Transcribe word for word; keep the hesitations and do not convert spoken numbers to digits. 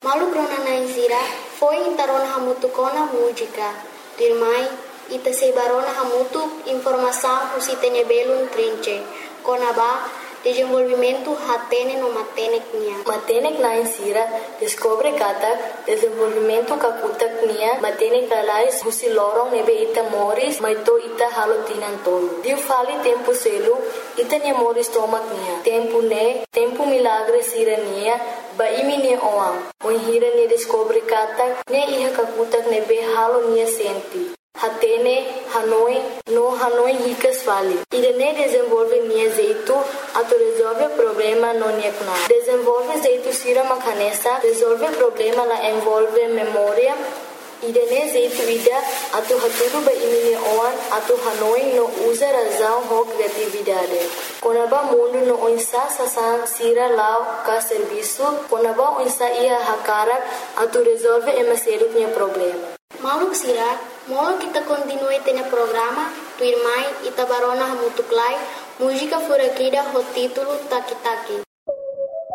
Malu krona naisira foi intarona hamutu kona música. Dirmai ita sebarona hamutu informação usitene belun trinche. Kona ba desenvolvimento hatene no matenek nia. Matenek naisira descobre kata desenvolvimento kakutak nia matenek dalais husilorong nebe ita moris maito ita halotinan tolu. Diu fali tempo selu ita nia moris tomak nia. Tempo ne tempo milagre sira nia ba imi nia oang. Mohira nia descobre kata nia iha kakutak nebe halo nia senti. Hatene, Hanoi, no Hanoi ricas vale. Irene desenvolve nia jeito, ato resolve problema no nia kuna. Desenvolve jeito sira makanesa, resolve problema la envolve memória. Irene jeito ida, ato haturu ba imine oan, ato Hanoi no usa razão ho criatividade. Konaba mundo no onsa sasan sira lao ka serviço, konaba onsa ia hakarak, ato resolve emaseru nia problema. Maluk sira, molo kita continue tene programa, tu irmai ita barona hamutuklai, música furakida ho título Taki Taki.